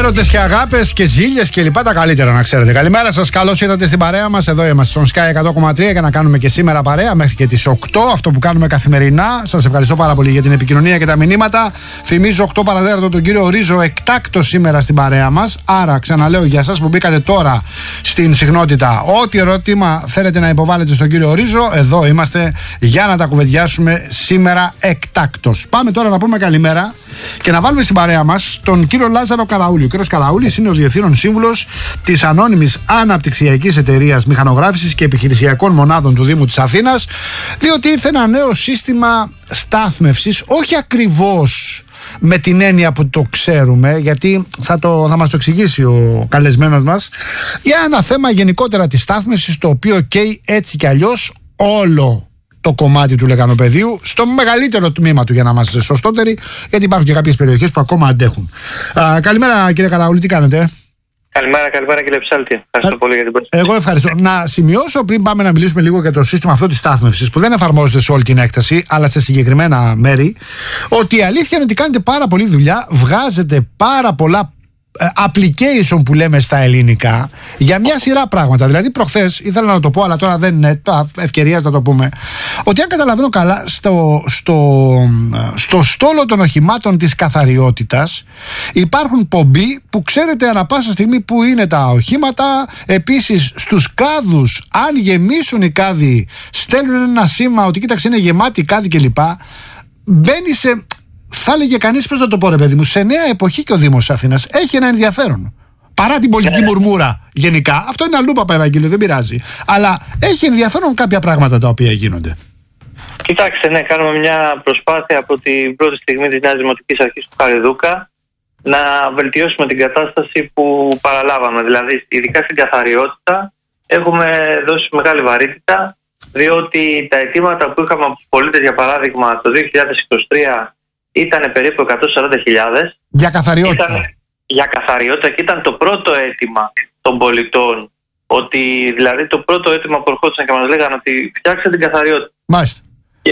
Έρωτες και αγάπες και ζήλιες και λοιπά, τα καλύτερα να ξέρετε. Καλημέρα σας, καλώς ήρθατε στην παρέα μας. Εδώ είμαστε στον Sky 100,3 για να κάνουμε και σήμερα παρέα μέχρι και τις 8. Αυτό που κάνουμε καθημερινά. Σας ευχαριστώ πάρα πολύ για την επικοινωνία και τα μηνύματα. Θυμίζω 8 παραδέρτο τον κύριο Ρίζο εκτάκτο σήμερα στην παρέα μας. Άρα, ξαναλέω για εσάς που μπήκατε τώρα στην συχνότητα, ό,τι ερώτημα θέλετε να υποβάλλετε στον κύριο Ρίζο, εδώ είμαστε για να τα κουβεντιάσουμε σήμερα εκτάκτος. Πάμε τώρα να πούμε καλημέρα και να βάλουμε στην παρέα μας τον κύριο Λάζαρο Καραούλη. Ο κύριος Καραούλης είναι ο Διευθύνων Σύμβουλος της Ανώνυμης Αναπτυξιακής Εταιρείας Μηχανογράφησης και Επιχειρησιακών Μονάδων του Δήμου της Αθήνας, διότι ήρθε ένα νέο σύστημα στάθμευσης, όχι ακριβώς με την έννοια που το ξέρουμε, γιατί θα μας το εξηγήσει ο καλεσμένος μας, για ένα θέμα γενικότερα της στάθμευσης, το οποίο καίει έτσι κι αλλιώς όλο το κομμάτι του λεκανοπεδίου, στο μεγαλύτερο τμήμα του, για να είμαστε σωστότεροι, γιατί υπάρχουν και κάποιες περιοχές που ακόμα αντέχουν. Καλημέρα κύριε Καραούλη, τι κάνετε? Καλημέρα κύριε Ψάλτη. Ευχαριστώ πολύ για την πρόσκληση. Εγώ ευχαριστώ. Να σημειώσω πριν πάμε να μιλήσουμε λίγο για το σύστημα αυτό της στάθμευσης, που δεν εφαρμόζεται σε όλη την έκταση, αλλά σε συγκεκριμένα μέρη, ότι η αλήθεια είναι ότι κάνετε πάρα πολλή δουλειά, βγάζετε πάρα πολλά application που λέμε στα ελληνικά για μια σειρά πράγματα. Δηλαδή προχθές ήθελα να το πω, αλλά τώρα δεν είναι ευκαιρίας να το πούμε, ότι αν καταλαβαίνω καλά, στο στόλο των οχημάτων της καθαριότητας υπάρχουν πομποί που ξέρετε ανά πάσα στιγμή που είναι τα οχήματα. Επίσης στους κάδους, αν γεμίσουν οι κάδοι, στέλνουν ένα σήμα ότι κοίταξε είναι γεμάτη κάδοι κλπ. Μπαίνει σε, θα έλεγε κανείς, πώς να το πω ρε παιδί μου, σε νέα εποχή και ο Δήμος της Αθήνας έχει ένα ενδιαφέρον. Παρά την πολιτική μουρμούρα γενικά, αυτό είναι αλλού Παπαευαγγέλιο, δεν πειράζει. Αλλά έχει ενδιαφέρον κάποια πράγματα τα οποία γίνονται. Κοιτάξτε, ναι, κάνουμε μια προσπάθεια από την πρώτη στιγμή της Νέας Δημοτικής Αρχής του Χαριδούκα να βελτιώσουμε την κατάσταση που παραλάβαμε. Δηλαδή, ειδικά στην καθαριότητα, έχουμε δώσει μεγάλη βαρύτητα, διότι τα αιτήματα που είχαμε από τους πολίτες, για παράδειγμα, το 2023 ήταν περίπου 140.000. Για καθαριότητα. Για καθαριότητα, και ήταν το πρώτο αίτημα των πολιτών. Ότι δηλαδή το πρώτο αίτημα που ερχόντουσαν και μας λέγανε ότι φτιάξτε την καθαριότητα. Μάλιστα.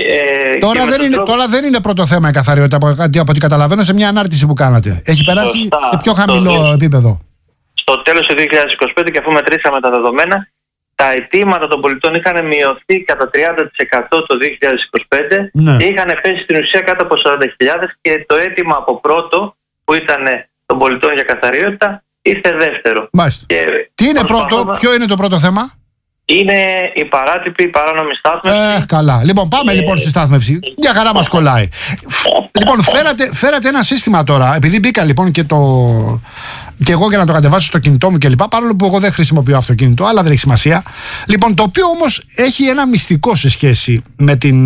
Τώρα δεν είναι πρώτο θέμα η καθαριότητα, από ό,τι καταλαβαίνω, σε μια ανάρτηση που κάνατε. Έχει περάσει σε πιο χαμηλό επίπεδο. Στο τέλος του 2025, και αφού μετρήσαμε τα δεδομένα, τα αιτήματα των πολιτών είχαν μειωθεί κατά 30% το 2025, ναι, και είχαν πέσει στην ουσία κάτω από 40.000, και το αίτημα από πρώτο που ήταν των πολιτών για καθαριότητα ήρθε δεύτερο. Τι είναι πρώτο, ποιο είναι το πρώτο θέμα? Είναι η παράτυπη παράνομη στάθμευση. Καλά. Λοιπόν, πάμε λοιπόν στη στάθμευση. Μια χαρά μας κολλάει. Λοιπόν, φέρατε ένα σύστημα τώρα. Επειδή μπήκα λοιπόν και εγώ για να το κατεβάσω στο κινητό μου κλπ. Παρόλο που εγώ δεν χρησιμοποιώ αυτοκίνητο, αλλά δεν έχει σημασία. Λοιπόν, το οποίο όμως έχει ένα μυστικό σε σχέση με την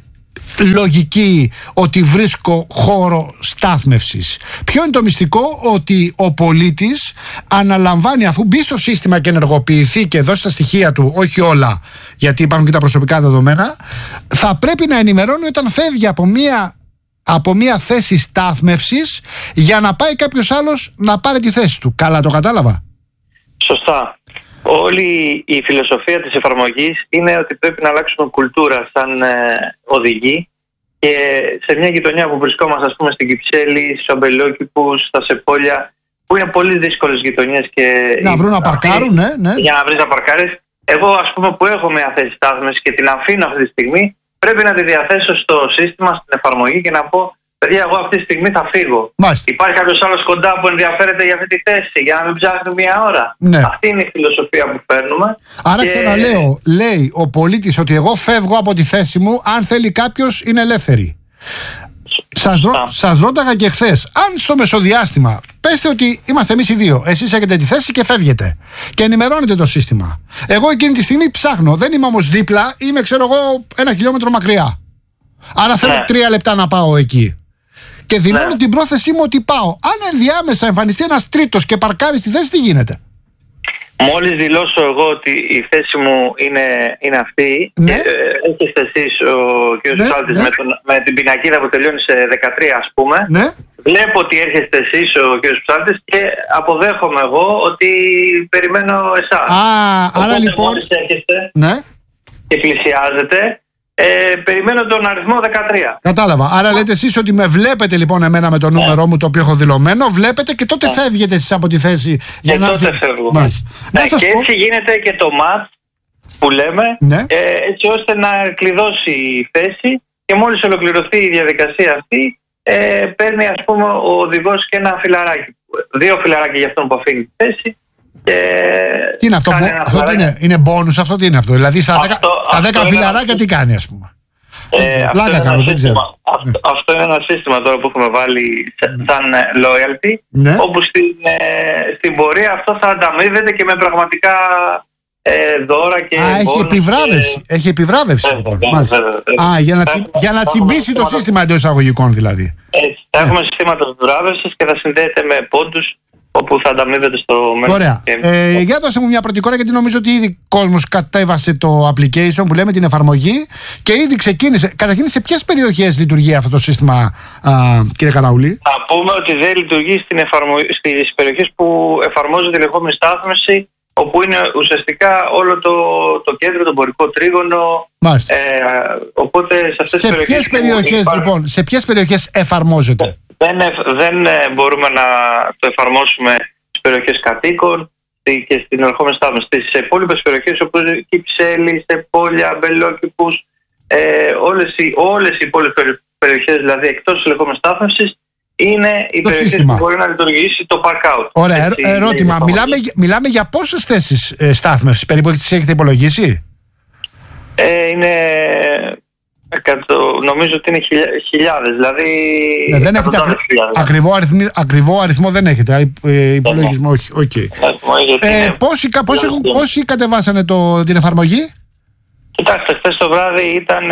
λογική ότι βρίσκω χώρο στάθμευσης. Ποιο είναι το μυστικό? Ότι ο πολίτης αναλαμβάνει, αφού μπει στο σύστημα και ενεργοποιηθεί και δώσει τα στοιχεία του, όχι όλα, γιατί υπάρχουν και τα προσωπικά δεδομένα, θα πρέπει να ενημερώνει όταν φεύγει από μια θέση στάθμευσης για να πάει κάποιος άλλος να πάρει τη θέση του. Καλά το κατάλαβα? Σωστά. Όλη η φιλοσοφία της εφαρμογής είναι ότι πρέπει να αλλάξουμε κουλτούρα σαν οδηγοί, και σε μια γειτονιά που βρισκόμαστε, ας πούμε στην Κυψέλη, στους Αμπελόκηπους, στα Σεπόλια, που είναι πολύ δύσκολες γειτονιές και να βρουν να παρκάρουν, ναι. Για να βρεις να παρκάρεις. Εγώ, ας πούμε, που έχω μια θέση στάθμευσης και την αφήνω αυτή τη στιγμή, πρέπει να τη διαθέσω στο σύστημα, στην εφαρμογή, και να πω, παιδιά, εγώ αυτή τη στιγμή θα φύγω. Μάλιστα. Υπάρχει κάποιος άλλος κοντά που ενδιαφέρεται για αυτή τη θέση, για να μην ψάχνει μία ώρα. Ναι. Αυτή είναι η φιλοσοφία που παίρνουμε. Άρα ξαναλέω, λέει ο πολίτης ότι εγώ φεύγω από τη θέση μου, αν θέλει κάποιος είναι ελεύθερη. Σας ρώταγα και χθες, αν στο μεσοδιάστημα πέστε ότι είμαστε εμείς οι δύο, εσείς έχετε τη θέση και φεύγετε και ενημερώνετε το σύστημα. Εγώ εκείνη τη στιγμή ψάχνω, δεν είμαι όμως δίπλα, είμαι ξέρω εγώ 1 χιλιόμετρο μακριά. Άρα θέλω 3 λεπτά να πάω εκεί. Και δηλώνω την πρόθεσή μου ότι πάω. Αν ενδιάμεσα εμφανιστεί ένας τρίτος και παρκάρει στη θέση, τι γίνεται? Μόλις δηλώσω εγώ ότι η θέση μου είναι αυτή, ναι, και έχετε εσείς ο κ. Ψάλτης, με την πινακίδα που τελειώνει σε 13, ας πούμε, ναι, βλέπω ότι έρχεστε εσείς ο κ. Ψάλτης και αποδέχομαι εγώ ότι περιμένω εσάς. Άρα λοιπόν μόλις έρχεστε, ναι, και πλησιάζετε, περιμένω τον αριθμό 13. Κατάλαβα. Άρα λέτε εσείς ότι με βλέπετε λοιπόν εμένα με το νούμερό μου το οποίο έχω δηλωμένο, βλέπετε και τότε φεύγετε εσείς από τη θέση για να τότε φεύγω. Και έτσι γίνεται και το match που λέμε, έτσι ώστε να κλειδώσει η θέση και μόλις ολοκληρωθεί η διαδικασία αυτή, παίρνει ας πούμε ο οδηγός και ένα φιλαράκι. 2 φιλαράκια για αυτόν που αφήνει τη θέση. Τι είναι αυτό, είναι μπόνους αυτό, τι είναι αυτό? Δηλαδή στα 10 φιλαράκια τι κάνει, ας πούμε? Αυτό είναι ένα σύστημα τώρα που έχουμε βάλει σαν loyalty, όπου στην πορεία αυτό θα ανταμείβεται και με πραγματικά δώρα και Έχει επιβράβευση λοιπόν. Για να τσιμπήσει το σύστημα εντός εισαγωγικών δηλαδή. Θα έχουμε συστήματα επιβράβευσης και θα συνδέεται με πόντους όπου θα ανταμείβεται στο μέλλον. Ωραία. Για δώσε μου μια πρώτη εικόνα, γιατί νομίζω ότι ήδη κόσμος κατέβασε το application που λέμε, την εφαρμογή, και ήδη ξεκίνησε. Καταρχήν, σε ποιες περιοχές λειτουργεί αυτό το σύστημα, κύριε Καραούλη? Θα πούμε ότι δεν λειτουργεί στις περιοχές που εφαρμόζεται η λεγόμενη στάθμευση, όπου είναι ουσιαστικά όλο το κέντρο, το εμπορικό τρίγωνο. Οπότε σε αυτές τις περιοχές. Σε ποιες περιοχές εφαρμόζεται? Δεν μπορούμε να το εφαρμόσουμε στις περιοχές κατοίκων και στην ερχόμενη στάθμευση. Στις υπόλοιπες περιοχές όπως Κυψέλη, Στεπόλια, Μπελόκηπους, όλες οι υπόλοιπες περιοχές, δηλαδή εκτός της ερχόμενης στάθμευσης, είναι οι περιοχές που μπορεί να λειτουργήσει το park-out. Ωραία, ερώτημα. Μιλάμε για πόσες θέσεις στάθμευσης περίπου τις έχετε υπολογίσει? Είναι... νομίζω ότι είναι χιλιάδες, δηλαδή. Δεν έχετε ακριβό αριθμό, δεν έχετε. Υπολογισμό, όχι. Πόσοι κατεβάσανε την εφαρμογή? Κοιτάξτε, χθες το βράδυ ήταν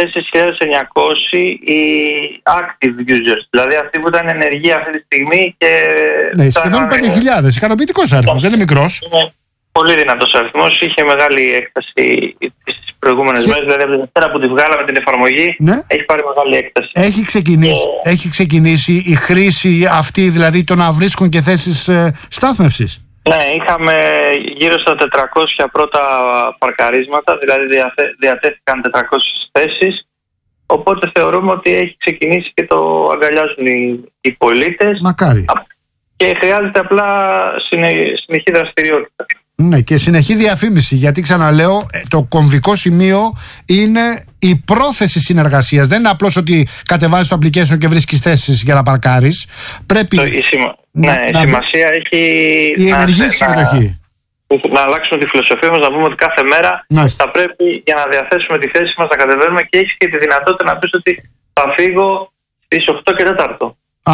4.900 οι active users, δηλαδή αυτοί που ήταν ενεργοί αυτή τη στιγμή. Σχεδόν 5.000. Ικανοποιητικός αριθμός, δεν είναι μικρός. Είναι πολύ δυνατός αριθμός. Είχε μεγάλη έκταση τις προηγούμενες μέρες, δηλαδή από τη Δευτέρα που τη βγάλαμε την εφαρμογή, έχει πάρει μεγάλη έκταση. Έχει ξεκινήσει η χρήση αυτή, δηλαδή το να βρίσκουν και θέσεις στάθμευσης? Ναι, είχαμε γύρω στα 400 πρώτα παρκαρίσματα, δηλαδή διατέθηκαν 400 θέσεις, οπότε θεωρούμε ότι έχει ξεκινήσει και το αγκαλιάζουν οι πολίτες. Μακάρι. Και χρειάζεται απλά συνεχή δραστηριότητα. Ναι, και συνεχή διαφήμιση, γιατί ξαναλέω, το κομβικό σημείο είναι η πρόθεση συνεργασίας. Δεν είναι απλώς ότι κατεβάζεις το application και βρίσκεις θέσεις για να παρκάρεις. Πρέπει η σημασία έχει η ενεργή συμμετοχή. Να αλλάξουμε τη φιλοσοφία μας, να πούμε ότι κάθε μέρα θα πρέπει, για να διαθέσουμε τη θέση μας, να κατεβαίνουμε, και έχεις και τη δυνατότητα να πεις ότι θα φύγω στις 8 και 4.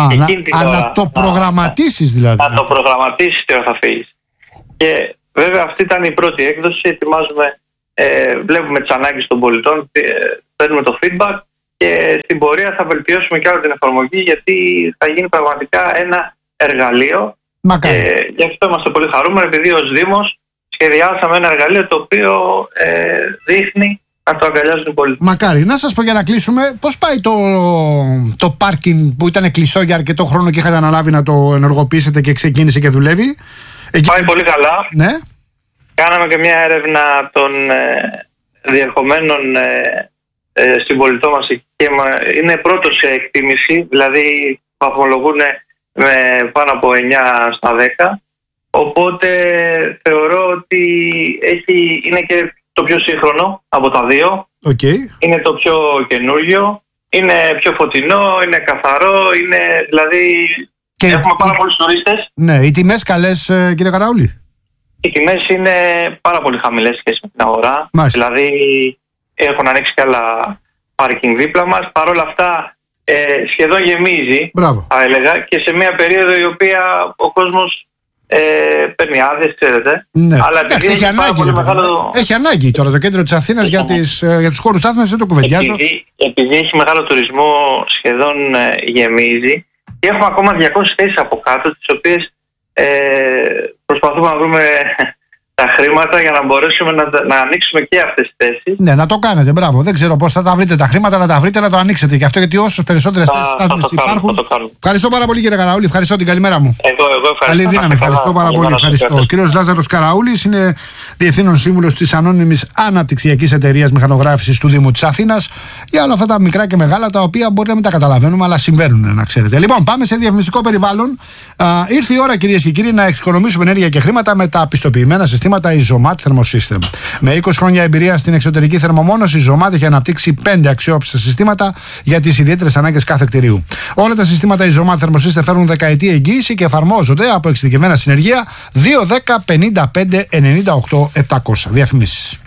Να το προγραμματίσεις δηλαδή. Να το προγραμματίσεις τι ώρα θα φύγεις. Και βέβαια αυτή ήταν η πρώτη έκδοση. Ετοιμάζουμε, βλέπουμε τις ανάγκες των πολιτών, παίρνουμε το feedback και στην πορεία θα βελτιώσουμε και άλλο την εφαρμογή, γιατί θα γίνει πραγματικά ένα εργαλείο. Γι' αυτό είμαστε πολύ χαρούμενοι, επειδή ως Δήμος σχεδιάσαμε ένα εργαλείο το οποίο δείχνει να το αγκαλιάζουν οι πολίτες. Μακάρι. Να σας πω για να κλείσουμε, πώς πάει το πάρκινγκ που ήταν κλειστό για αρκετό χρόνο και είχατε αναλάβει να το ενεργοποιήσετε και ξεκίνησε και δουλεύει? Πάει πολύ καλά. Ναι. Κάναμε και μια έρευνα των διερχομένων συμπολιτών μας και είναι πρώτο σε εκτίμηση, δηλαδή βαθμολογούν με πάνω από 9 στα 10. Οπότε θεωρώ ότι είναι και το πιο σύγχρονο από τα δύο. Είναι το πιο καινούργιο, είναι πιο φωτεινό, είναι καθαρό, δηλαδή έχουμε πάρα πολλούς τουρίστες. Ναι, οι τιμές καλές, κύριε Καραούλη? Οι τιμές είναι πάρα πολύ χαμηλές σχέση με την αγορά. Δηλαδή έχουν ανοίξει και άλλα πάρκινγκ δίπλα μας. Παρ' όλα αυτά σχεδόν γεμίζει, θα έλεγα, και σε μια περίοδο η οποία ο κόσμος παίρνει άδειες, ξέρετε. Ναι. Αλλά επειδή έχει ανάγκη, έχει ανάγκη τώρα το κέντρο της Αθήνας για τους χώρους στάθμευσης, δεν το κουβεντιάζω. Επειδή έχει μεγάλο τουρισμό, σχεδόν γεμίζει. Και έχουμε ακόμα 200 θέσεις από κάτω, τις οποίες προσπαθούμε να βρούμε τα χρήματα για να μπορέσουμε να ανοίξουμε και αυτές τις θέσεις. Ναι, να το κάνετε, μπράβο. Δεν ξέρω πώς θα τα βρείτε τα χρήματα, να τα βρείτε, να το ανοίξετε. Και αυτό γιατί όσες περισσότερες θέσεις υπάρχουν. Ευχαριστώ πάρα πολύ, κύριε Καραούλη. Ευχαριστώ, την καλημέρα μου. Εγώ ευχαριστώ. Καλή δύναμη. Ευχαριστώ πάρα πολύ. Ευχαριστώ. Ο κύριος Λάζαρος Καραούλης είναι διευθύνων σύμβουλος της Ανώνυμης Αναπτυξιακής Εταιρείας Μηχανογράφησης του Δήμου της Αθήνας. Για όλα αυτά τα μικρά και μεγάλα τα οποία μπορεί να μην τα καταλαβαίνουμε, αλλά συμβαίνουν, να ξέρετε. Λοιπόν, πάμε σε διαφημιστικό περιβάλλον. Ήρθε η ώρα, κυρίες και κύριοι, να εξοικονομήσουμε ενέργεια και χρήματα με τα πιστοποιημένα συστήματα Isomat Thermosystem. Με 20 χρόνια εμπειρία στην εξωτερική θερμομόνωση, η Isomat έχει αναπτύξει 5 αξιόπιστα συστήματα για τις ιδιαίτερες ανάγκες κάθε κτηρίου. Όλα τα συστήματα Isomat Thermosystem φέρνουν δεκαετή εγγύηση και εφαρμόζονται από εξειδικευμένα συνεργεία 210 55 98 700. Διαφημίσεις.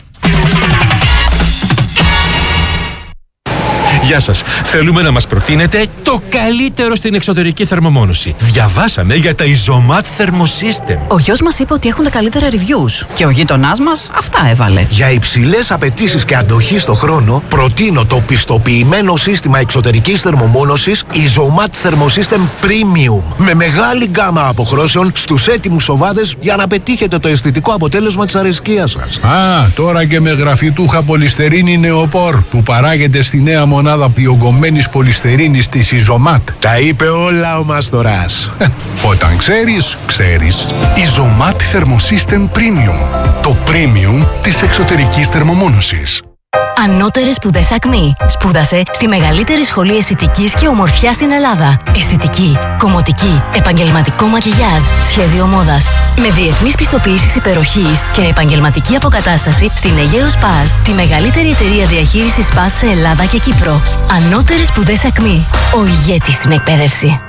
Γεια σας. Θέλουμε να μας προτείνετε το καλύτερο στην εξωτερική θερμομόνωση. Διαβάσαμε για τα Isomat Thermosystem. Ο γιος μας είπε ότι έχουν τα καλύτερα reviews και ο γείτονάς μας αυτά έβαλε. Για υψηλές απαιτήσεις και αντοχή στο χρόνο, προτείνω το πιστοποιημένο σύστημα εξωτερικής θερμομόνωσης Isomat Thermosystem Premium. Με μεγάλη γκάμα αποχρώσεων στους έτοιμους οβάδες για να πετύχετε το αισθητικό αποτέλεσμα της αρεσκίας σας. Τώρα και με γραφιτούχα πολυστερίνη νεοπόρ που παράγεται στη νέα μονάδα διογκωμένης πολυστερίνης της Isomat. Τα είπε όλα ο Μάστορας. Όταν ξέρεις, ξέρεις. Isomat Thermosystem Premium. Το premium της εξωτερικής θερμομόνωσης. Ανώτερες σπουδές Ακμή. Σπούδασε στη μεγαλύτερη σχολή αισθητικής και ομορφιάς στην Ελλάδα. Αισθητική, κομμωτική, επαγγελματικό μακιγιάζ, σχέδιο μόδας. Με διεθνείς πιστοποιήσεις υπεροχής και επαγγελματική αποκατάσταση στην Αιγαίο Σπας, τη μεγαλύτερη εταιρεία διαχείρισης σπας σε Ελλάδα και Κύπρο. Ανώτερες σπουδές Ακμή. Ο ηγέτης στην εκπαίδευση.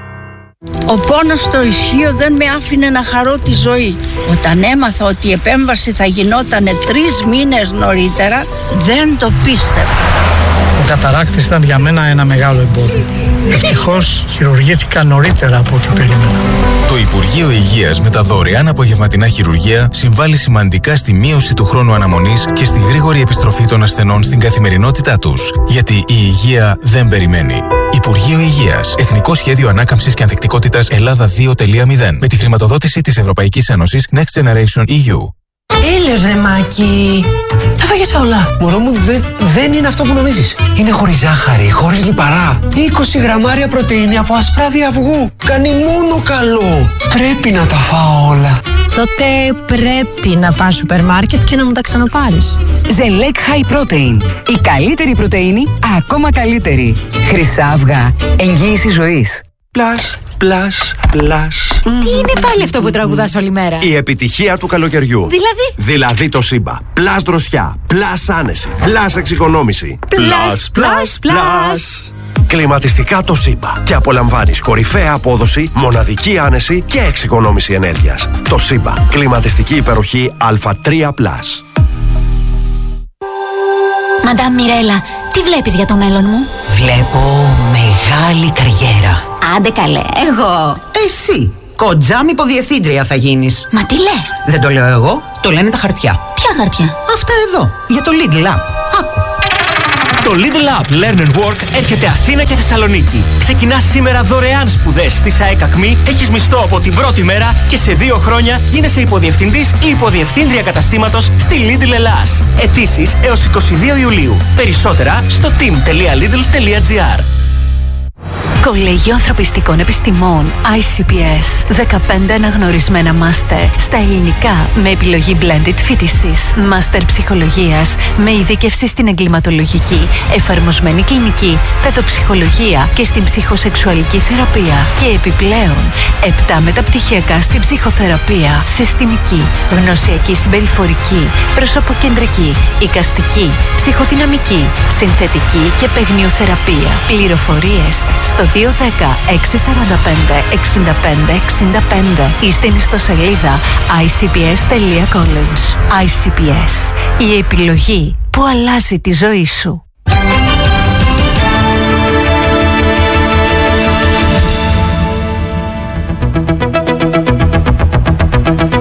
Ο πόνος στο ισχύο δεν με άφηνε να χαρώ τη ζωή. Όταν έμαθα ότι η επέμβαση θα γινόταν 3 μήνες νωρίτερα, δεν το πίστευα. Ο καταράκτης ήταν για μένα ένα μεγάλο εμπόδιο. Ευτυχώς χειρουργήθηκα νωρίτερα από ό,τι περίμενα. Το Υπουργείο Υγείας με τα δωρεάν απογευματινά χειρουργία συμβάλλει σημαντικά στη μείωση του χρόνου αναμονής και στη γρήγορη επιστροφή των ασθενών στην καθημερινότητά τους. Γιατί η υγεία δεν περιμένει. Υπουργείο Υγείας. Εθνικό Σχέδιο Ανάκαμψης και Ανθεκτικότητας Ελλάδα 2.0. Με τη χρηματοδότηση της Ευρωπαϊκής Ένωσης Next Generation EU. Έλεος ρε Μάκη, τα φάγες όλα. Μωρό μου, δεν είναι αυτό που νομίζεις. Είναι χωρίς ζάχαρη, χωρίς λιπαρά. 20 γραμμάρια πρωτεΐνη από ασπράδι αυγού. Κάνει μόνο καλό. Πρέπει να τα φάω όλα. Τότε πρέπει να πας σούπερ μάρκετ και να μου τα ξαναπάρεις. Ζελέκ High Protein. Η καλύτερη πρωτεΐνη, ακόμα καλύτερη. Χρυσά αυγά. Εγγύηση ζωής. Πλάς, πλάς, πλάς. Τι είναι πάλι αυτό που τραγουδάς όλη μέρα? Η επιτυχία του καλοκαιριού. Δηλαδή το Σύμπα. Πλάς δροσιά, πλάς άνεση, πλάς εξοικονόμηση. Πλάς. Κλιματιστικά το Σύμπα. Και απολαμβάνεις κορυφαία απόδοση, μοναδική άνεση και εξοικονόμηση ενέργειας. Το Σύμπα. Κλιματιστική υπεροχή Α3+. Μαντάμ Μιρέλα, τι βλέπεις για το μέλλον μου? Βλέπω μεγάλη καριέρα. Άντε καλέ, εγώ. Εσύ, κοντζάμι υποδιευθύντρια θα γίνεις. Μα τι λες? Δεν το λέω εγώ, το λένε τα χαρτιά. Ποια χαρτιά? Αυτά εδώ, για το Lidl App. Άκου. Το Lidl App Learn and Work έρχεται Αθήνα και Θεσσαλονίκη. Ξεκινάς σήμερα δωρεάν σπουδές στη ΣΑΕΚ Ακμή, έχεις μισθό από την πρώτη μέρα και σε 2 χρόνια γίνεσαι υποδιευθυντής ή υποδιευθύντρια καταστήματος στη Lidl Ελλάς. Αιτήσεις έως 22 Ιουλίου. Περισσότερα στο team.lidl.gr. Κολέγιο Ανθρωπιστικών Επιστημών ICPS. 15 αναγνωρισμένα μάστερ στα ελληνικά με επιλογή blended φοιτησης. Μάστερ ψυχολογίας με ειδίκευση στην εγκληματολογική, εφαρμοσμένη κλινική, παιδοψυχολογία και στην ψυχοσεξουαλική θεραπεία. Και επιπλέον 7 μεταπτυχιακά στην ψυχοθεραπεία, συστημική, γνωσιακή συμπεριφορική, προσωποκεντρική, εικαστική, ψυχοδυναμική, συνθετική και παιγνιοθεραπεία. Πληροφορίες στο 210 645 65 65 ή στην ιστοσελίδα icps.college. ICPS. Η επιλογή που αλλάζει τη ζωή σου.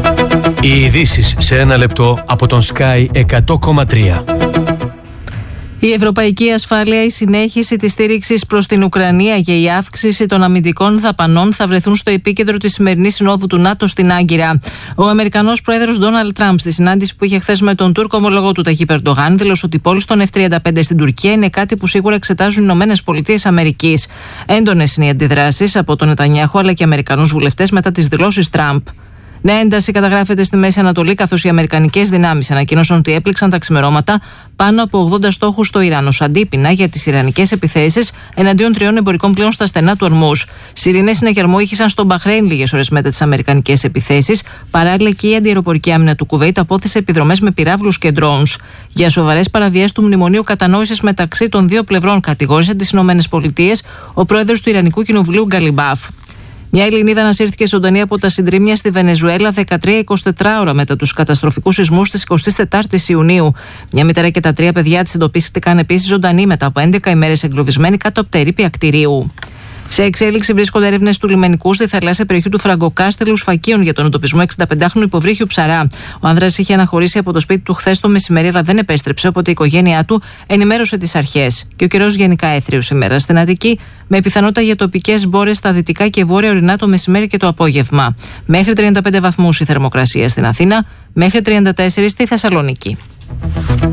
Οι ειδήσεις σε 1 λεπτό από τον Sky 100,3. Η ευρωπαϊκή ασφάλεια, η συνέχιση της στήριξης προς την Ουκρανία και η αύξηση των αμυντικών δαπανών θα βρεθούν στο επίκεντρο της σημερινής συνόδου του ΝΑΤΟ στην Άγκυρα. Ο Αμερικανός πρόεδρος Ντόναλντ Τραμπ, στη συνάντηση που είχε χθες με τον Τούρκο ομολογό του Ταγίπ Ερντογάν, δήλωσε ότι η πώληση των F-35 στην Τουρκία είναι κάτι που σίγουρα εξετάζουν οι ΗΠΑ. Έντονες είναι οι αντιδράσεις από τον Νετανιάχου αλλά και Αμερικανούς βουλευτές μετά τις δηλώσεις Τραμπ. Νέα ένταση καταγράφεται στη Μέση Ανατολή, καθώς οι αμερικανικές δυνάμεις ανακοίνωσαν ότι έπληξαν τα ξημερώματα πάνω από 80 στόχους στο Ιράν ως αντίπεινα για τις ιρανικές επιθέσεις εναντίον 3 εμπορικών πλοίων στα στενά του Ορμούζ. Σιρήνες συναγερμού ήχησαν στο Μπαχρέιν λίγες ώρες μετά τις αμερικανικές επιθέσεις. Παράλληλα και η αντιαεροπορική άμυνα του Κουβέιτ απόθεσε επιδρομές με πυράβλους και drones. Για σοβαρές παραβιάσεις του Μνημονίου Κατανόησης μεταξύ των δύο πλευρών, κατηγόρησε τις ΗΠΑ ο πρόεδρος του Ιρανικού Κοινοβουλίου Γκαλιμπάφ. Μια Ελληνίδα ανασύρθηκε ζωντανή από τα συντρίμμια στη Βενεζουέλα 13-24 ώρα μετά τους καταστροφικούς σεισμούς της 24ης Ιουνίου. Μια μητέρα και τα 3 παιδιά της εντοπίστηκαν επίσης ζωντανοί μετά από 11 ημέρες εγκλωβισμένοι κάτω από τα ερείπια κτηρίου. Σε εξέλιξη βρίσκονται έρευνες του λιμενικού στη θαλάσσια περιοχή του Φραγκοκάστελου Σφακίων για τον εντοπισμό 65χρονου υποβρύχιου ψαρά. Ο άνδρας είχε αναχωρήσει από το σπίτι του χθες το μεσημέρι, αλλά δεν επέστρεψε, οπότε η οικογένειά του ενημέρωσε τις αρχές. Και ο καιρός γενικά έθριος σήμερα στην Αττική, με πιθανότητα για τοπικές μπόρες στα δυτικά και βόρεια ορεινά το μεσημέρι και το απόγευμα. Μέχρι 35 βαθμούς η θερμοκρασία στην Αθήνα, μέχρι 34 στη Θεσσαλονίκη.